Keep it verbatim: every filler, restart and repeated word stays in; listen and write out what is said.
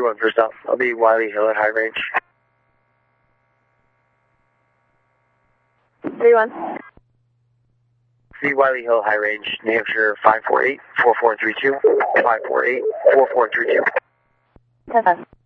one first off. I'll be Wiley Hill at High Range. three one. See Wiley Hill, High Range, New Hampshire, five four eight, four four three two, five four eight, four four three two. ten five.